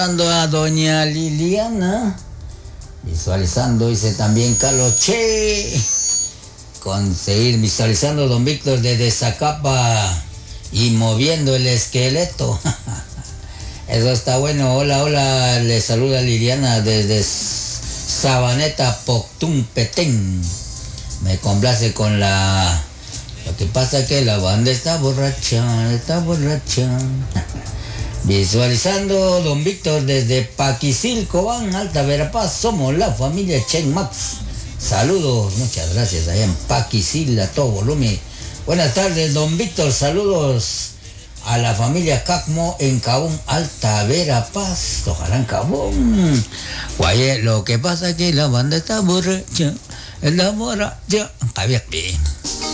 A doña Liliana, visualizando, dice también Carlos Che, conseguir visualizando don Víctor desde Zacapa y moviendo el esqueleto. Eso está bueno. Hola, hola, le saluda Liliana desde Sabaneta, Poctum, Petén. Me complace con la... Lo que pasa es que la banda está borracha, está borracha. Visualizando don Víctor desde Paquisil, Cobán, Alta Verapaz. Somos la familia Chen Max. Saludos, muchas gracias allá en Paquisil a todo volumen. Buenas tardes, don Víctor. Saludos a la familia Cacmo en Cabón, Alta Verapaz. Ojalá en Cabón. Guaye, lo que pasa es que la banda está borracha. La borracha. Está bien.